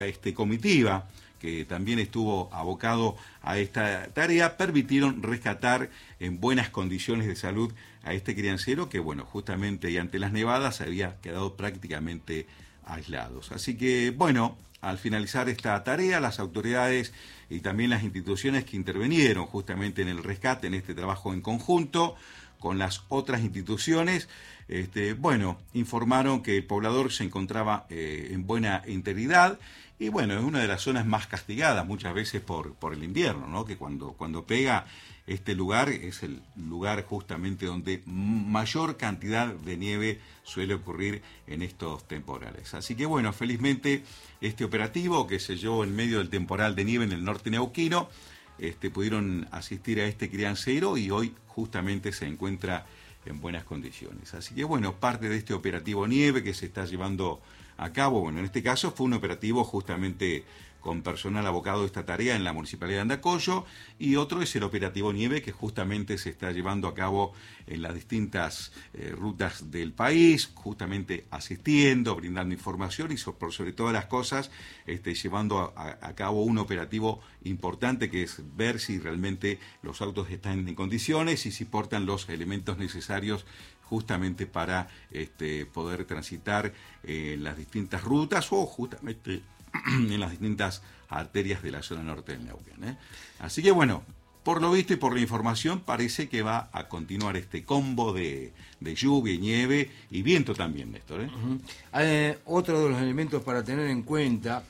comitiva, que también estuvo abocado a esta tarea, permitieron rescatar en buenas condiciones de salud a este criancero que, bueno, justamente y ante las nevadas había quedado prácticamente aislados. Así que, bueno, al finalizar esta tarea, las autoridades y también las instituciones que intervinieron justamente en el rescate, en este trabajo en conjunto con las otras instituciones, informaron que el poblador se encontraba en buena integridad. Y bueno, es una de las zonas más castigadas muchas veces por el invierno, ¿no? Que cuando pega este lugar es el lugar justamente donde mayor cantidad de nieve suele ocurrir en estos temporales. Así que bueno, felizmente este operativo que se llevó en medio del temporal de nieve en el norte neuquino, pudieron asistir a este criancero y hoy justamente se encuentra en buenas condiciones. Así que bueno, parte de este operativo nieve que se está llevando a cabo, bueno, en este caso fue un operativo justamente con personal abocado a esta tarea en la Municipalidad de Andacollo, y otro es el operativo nieve que justamente se está llevando a cabo en las distintas rutas del país, justamente asistiendo, brindando información y por sobre todas las cosas llevando a cabo un operativo importante que es ver si realmente los autos están en condiciones y si portan los elementos necesarios justamente para poder transitar las distintas rutas o justamente en las distintas arterias de la zona norte del Neuquén. Así que bueno, por lo visto y por la información parece que va a continuar este combo de lluvia y nieve y viento también, Néstor. Otro de los elementos para tener en cuenta,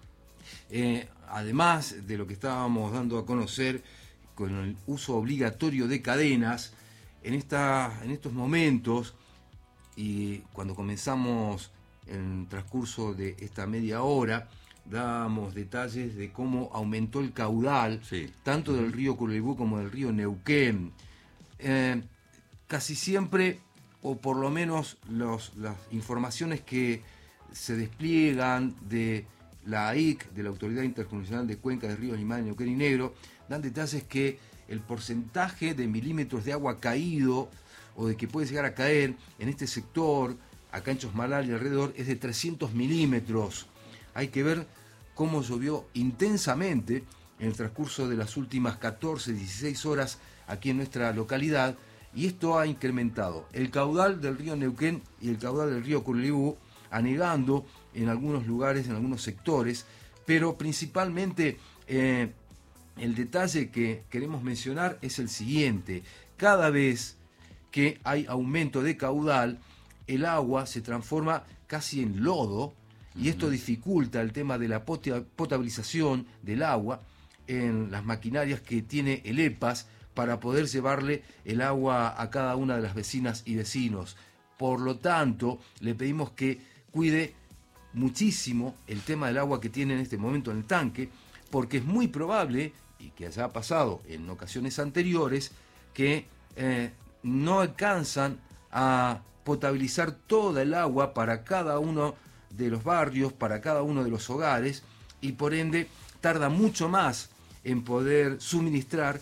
además de lo que estábamos dando a conocer con el uso obligatorio de cadenas, en estos momentos y cuando comenzamos en el transcurso de esta media hora, dábamos detalles de cómo aumentó el caudal, sí, tanto del río Curulibú como del río Neuquén. Casi siempre, o por lo menos las informaciones que se despliegan de la AIC, de la Autoridad Interjurisdiccional de Cuencas de Ríos, Limanes, Neuquén y Negro, dan detalles que el porcentaje de milímetros de agua caído o de que puede llegar a caer en este sector, acá en Chosmalal y alrededor, es de 300 milímetros. Hay que ver cómo llovió intensamente en el transcurso de las últimas 14, 16 horas aquí en nuestra localidad, y esto ha incrementado el caudal del río Neuquén y el caudal del río Curulibú, anegando en algunos lugares, en algunos sectores, pero principalmente el detalle que queremos mencionar es el siguiente: cada vez que hay aumento de caudal, el agua se transforma casi en lodo, y esto dificulta el tema de la potabilización del agua en las maquinarias que tiene el EPAS para poder llevarle el agua a cada una de las vecinas y vecinos. Por lo tanto, le pedimos que cuide muchísimo el tema del agua que tiene en este momento en el tanque, porque es muy probable, y que ya ha pasado en ocasiones anteriores, que no alcanzan a potabilizar toda el agua para cada uno de los barrios, para cada uno de los hogares, y por ende tarda mucho más en poder suministrar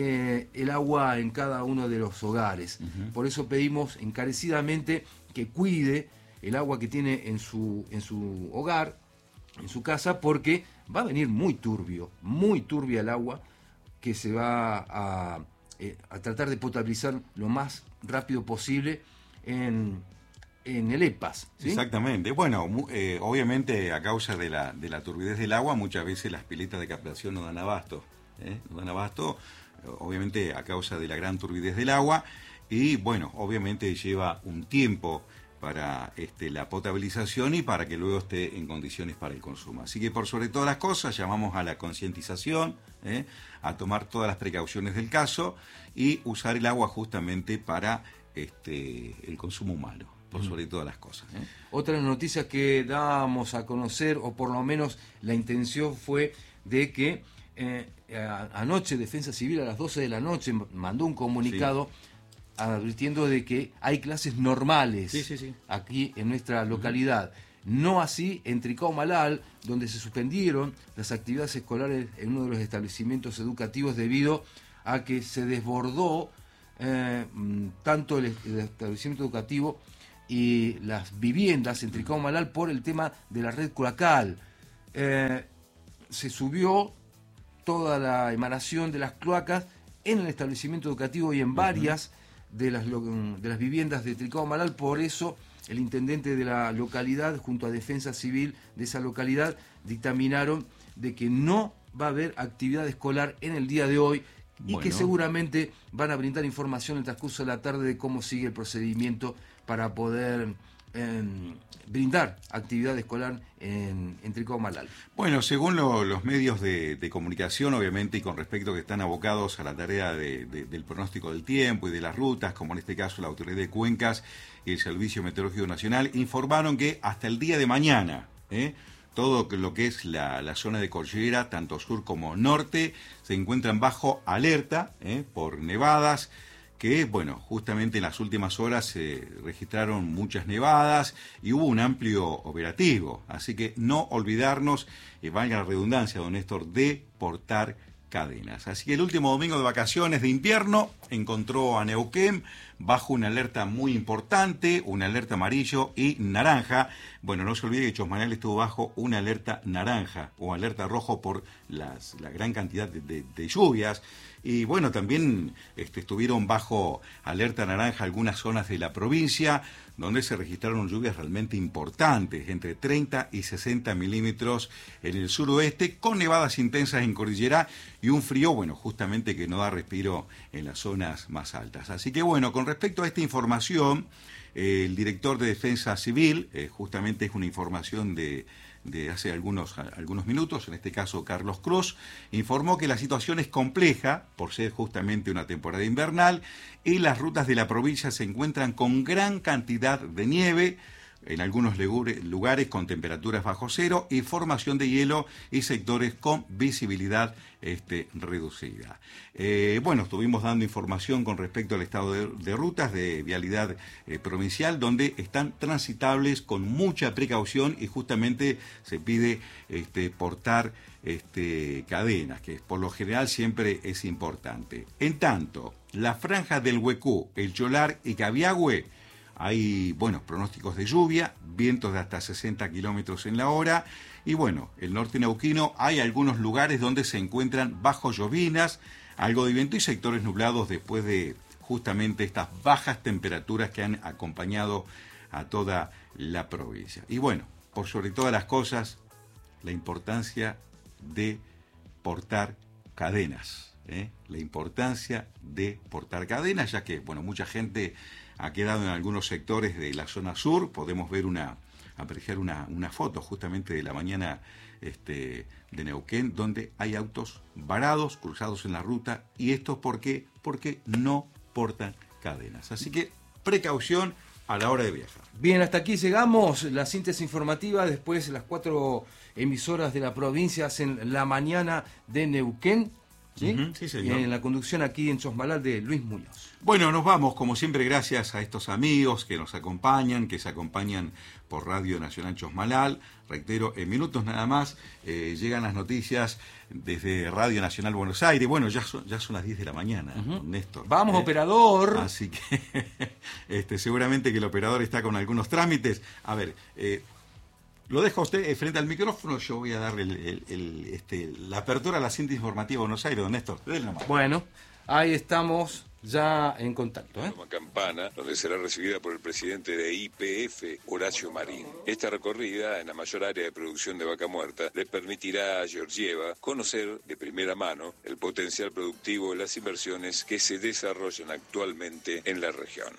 el agua en cada uno de los hogares. Por eso pedimos encarecidamente que cuide el agua que tiene en su hogar, en su casa, porque va a venir muy turbia el agua, que se va a tratar de potabilizar lo más rápido posible en el EPAS, ¿sí? Exactamente. Bueno, obviamente a causa de la turbidez del agua, muchas veces las piletas de captación no dan abasto. No dan abasto, obviamente a causa de la gran turbidez del agua, y bueno, obviamente lleva un tiempo para la potabilización y para que luego esté en condiciones para el consumo. Así que por sobre todas las cosas llamamos a la concientización, a tomar todas las precauciones del caso y usar el agua justamente para el consumo humano, por sobre todas las cosas. Otra noticia que dábamos a conocer, o por lo menos la intención fue de que anoche Defensa Civil a las 12 de la noche mandó un comunicado, sí, advirtiendo de que hay clases normales, sí, aquí en nuestra localidad. No así en Tricao-Malal, donde se suspendieron las actividades escolares en uno de los establecimientos educativos debido a que se desbordó tanto el establecimiento educativo y las viviendas en Tricao-Malal por el tema de la red cloacal. se subió toda la emanación de las cloacas en el establecimiento educativo y en varias de las viviendas de Tricao Malal. Por eso el intendente de la localidad, junto a Defensa Civil de esa localidad, dictaminaron de que no va a haber actividad escolar en el día de hoy y que seguramente van a brindar información en el transcurso de la tarde de cómo sigue el procedimiento para poder brindar actividad escolar en Tricao Malal. Bueno, según los medios de comunicación, obviamente, y con respecto que están abocados a la tarea del pronóstico del tiempo y de las rutas, como en este caso la Autoridad de Cuencas y el Servicio Meteorológico Nacional, informaron que hasta el día de mañana, todo lo que es la zona de cordillera, tanto sur como norte, se encuentran bajo alerta por nevadas, que, bueno, justamente en las últimas horas se registraron muchas nevadas y hubo un amplio operativo. Así que no olvidarnos, valga la redundancia, don Néstor, de portar cadenas. Así que el último domingo de vacaciones de invierno encontró a Neuquén bajo una alerta muy importante, una alerta amarillo y naranja. Bueno, no se olvide que Chosmalal estuvo bajo una alerta naranja o alerta rojo por la gran cantidad de lluvias. Y bueno, también estuvieron bajo alerta naranja algunas zonas de la provincia, donde se registraron lluvias realmente importantes, entre 30 y 60 milímetros en el suroeste, con nevadas intensas en cordillera y un frío, bueno, justamente que no da respiro en las zonas más altas. Así que bueno, con respecto a esta información, el director de Defensa Civil, justamente es una información de hace algunos minutos, en este caso Carlos Cruz, informó que la situación es compleja por ser justamente una temporada invernal y las rutas de la provincia se encuentran con gran cantidad de nieve, en algunos lugares con temperaturas bajo cero y formación de hielo y sectores con visibilidad reducida. Bueno, estuvimos dando información con respecto al estado de rutas de vialidad provincial, donde están transitables con mucha precaución y justamente se pide portar cadenas, que por lo general siempre es importante. En tanto, la franja del Huecú, el Cholar y Cabiagüe, hay buenos pronósticos de lluvia, vientos de hasta 60 kilómetros en la hora. Y bueno, el norte neuquino hay algunos lugares donde se encuentran bajo llovinas, algo de viento y sectores nublados después de justamente estas bajas temperaturas que han acompañado a toda la provincia. Y bueno, por sobre todas las cosas, la importancia de portar cadenas. La importancia de portar cadenas, ya que bueno, mucha gente ha quedado en algunos sectores de la zona sur. Podemos ver apreciar una foto justamente de la mañana de Neuquén, donde hay autos varados, cruzados en la ruta, y esto porque no portan cadenas. Así que precaución a la hora de viajar. Bien, hasta aquí llegamos, la síntesis informativa. Después las 4 emisoras de la provincia hacen la mañana de Neuquén. ¿Sí? Sí, señor. En la conducción aquí en Chosmalal de Luis Muñoz. Bueno, nos vamos, como siempre, gracias a estos amigos que nos acompañan, que se acompañan por Radio Nacional Chosmalal. Reitero, en minutos nada más llegan las noticias desde Radio Nacional Buenos Aires. Bueno, ya son las 10 de la mañana, Néstor. Vamos, operador. Así que seguramente que el operador está con algunos trámites. A ver, lo dejo a usted frente al micrófono. Yo voy a darle la apertura a la síntesis informativa de Buenos Aires, don Néstor. Bueno, ahí estamos ya en contacto. Campana, donde será recibida por el presidente de YPF, Horacio Marín. Esta recorrida en la mayor área de producción de vaca muerta le permitirá a Georgieva conocer de primera mano el potencial productivo de las inversiones que se desarrollan actualmente en la región.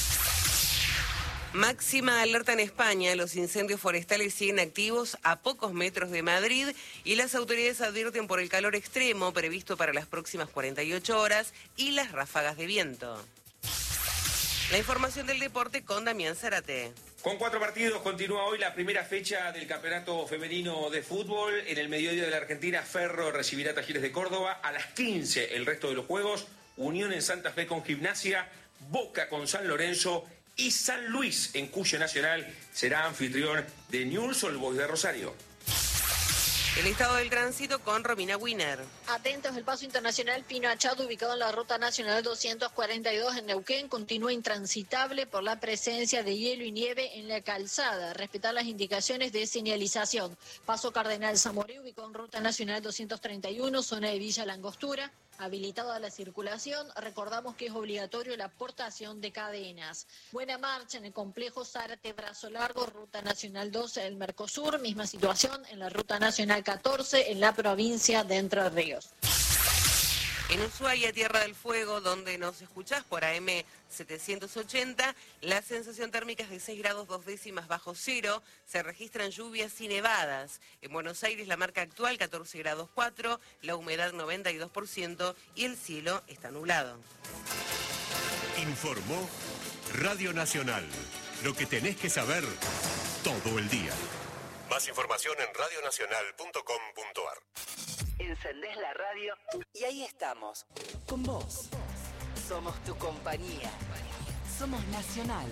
Máxima alerta en España, los incendios forestales siguen activos a pocos metros de Madrid y las autoridades advierten por el calor extremo previsto para las próximas 48 horas y las ráfagas de viento. La información del deporte con Damián Zárate. Con 4 partidos continúa hoy la primera fecha del Campeonato Femenino de Fútbol. En el mediodía de la Argentina, Ferro recibirá a Talleres de Córdoba. A las 15 el resto de los juegos, Unión en Santa Fe con Gimnasia, Boca con San Lorenzo y San Luis en Cuyo Nacional será anfitrión de Newell's Old Boys de Rosario. El estado del tránsito con Romina Wiener. Atentos, el paso internacional Pino Achado, ubicado en la ruta nacional 242 en Neuquén, continúa intransitable por la presencia de hielo y nieve en la calzada. Respetar las indicaciones de señalización. Paso Cardenal Zamoré, ubicado en ruta nacional 231, zona de Villa Langostura. Habilitada la circulación, recordamos que es obligatorio la portación de cadenas. Buena marcha en el complejo Zárate Brazo Largo, Ruta Nacional 12 del Mercosur, misma situación en la Ruta Nacional 14 en la provincia de Entre Ríos. En Ushuaia, Tierra del Fuego, donde nos escuchás por AM 780, la sensación térmica es de 6 grados 2 décimas bajo cero, se registran lluvias y nevadas. En Buenos Aires la marca actual 14 grados 4, la humedad 92% y el cielo está nublado. Informó Radio Nacional, lo que tenés que saber todo el día. Más información en radionacional.com.ar. Encendés la radio y ahí estamos, con vos. Somos tu compañía. Somos Nacional.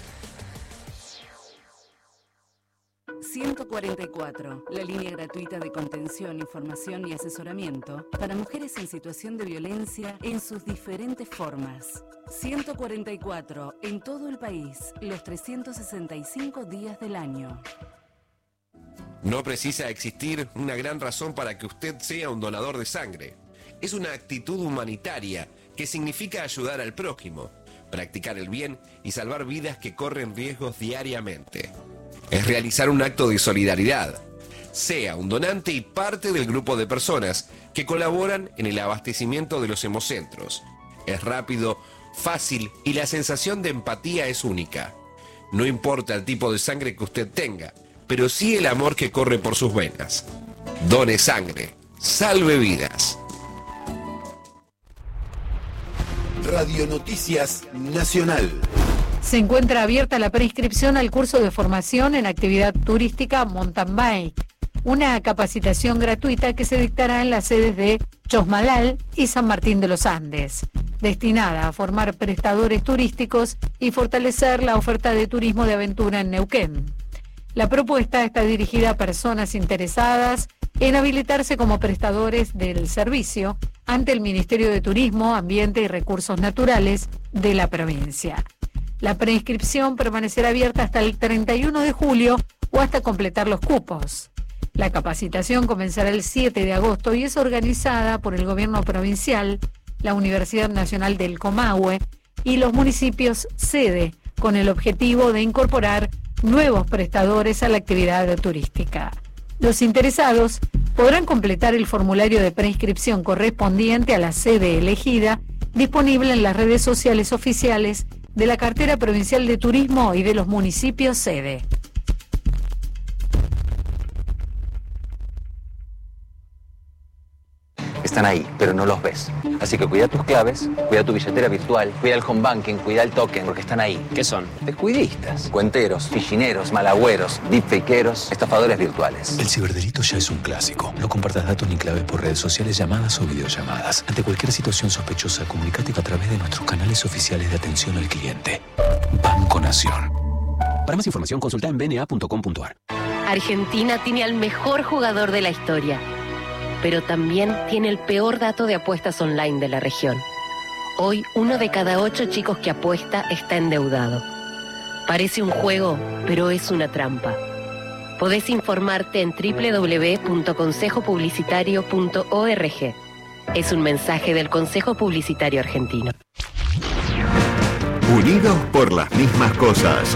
144, la línea gratuita de contención, información y asesoramiento para mujeres en situación de violencia en sus diferentes formas. 144, en todo el país, los 365 días del año. No precisa existir una gran razón para que usted sea un donador de sangre. Es una actitud humanitaria que significa ayudar al prójimo, practicar el bien y salvar vidas que corren riesgos diariamente. Es realizar un acto de solidaridad. Sea un donante y parte del grupo de personas que colaboran en el abastecimiento de los hemocentros. Es rápido, fácil y la sensación de empatía es única. No importa el tipo de sangre que usted tenga, pero sí el amor que corre por sus venas. Done sangre, salve vidas. Radio Noticias Nacional. Se encuentra abierta la preinscripción al curso de formación en actividad turística Mountain Bike, una capacitación gratuita que se dictará en las sedes de Chosmalal y San Martín de los Andes, destinada a formar prestadores turísticos y fortalecer la oferta de turismo de aventura en Neuquén. La propuesta está dirigida a personas interesadas en habilitarse como prestadores del servicio ante el Ministerio de Turismo, Ambiente y Recursos Naturales de la provincia. La preinscripción permanecerá abierta hasta el 31 de julio o hasta completar los cupos. La capacitación comenzará el 7 de agosto y es organizada por el Gobierno Provincial, la Universidad Nacional del Comahue y los municipios sede, con el objetivo de incorporar nuevos prestadores a la actividad turística. Los interesados podrán completar el formulario de preinscripción correspondiente a la sede elegida, disponible en las redes sociales oficiales de la Cartera Provincial de Turismo y de los municipios sede. Están ahí, pero no los ves. Así que cuida tus claves, cuida tu billetera virtual, cuida el home banking, cuida el token, porque están ahí. ¿Qué son? Descuidistas, cuenteros, fichineros, malagüeros, deepfakeros, estafadores virtuales. El ciberdelito ya es un clásico. No compartas datos ni claves por redes sociales, llamadas o videollamadas. Ante cualquier situación sospechosa, comunícate a través de nuestros canales oficiales de atención al cliente. Banco Nación. Para más información, consulta en bna.com.ar. Argentina tiene al mejor jugador de la historia, pero también tiene el peor dato de apuestas online de la región. Hoy, 1 de cada 8 chicos que apuesta está endeudado. Parece un juego, pero es una trampa. Podés informarte en www.consejopublicitario.org. Es un mensaje del Consejo Publicitario Argentino. Unidos por las mismas cosas.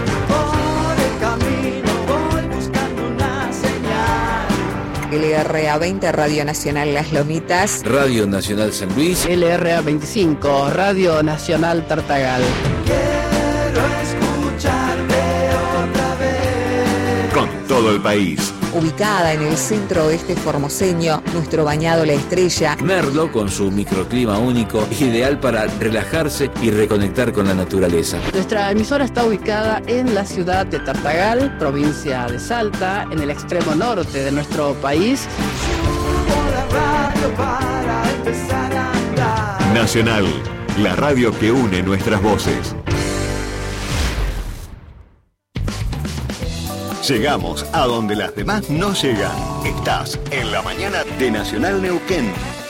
LRA 20, Radio Nacional Las Lomitas. Radio Nacional San Luis. LRA 25, Radio Nacional Tartagal. Quiero escucharte otra vez. Con todo el país. Ubicada en el centro oeste formoseño, nuestro bañado La Estrella. Merlo, con su microclima único, ideal para relajarse y reconectar con la naturaleza. Nuestra emisora está ubicada en la ciudad de Tartagal, provincia de Salta, en el extremo norte de nuestro país. Nacional, la radio que une nuestras voces. Llegamos a donde las demás no llegan. Estás en la mañana de Nacional Neuquén.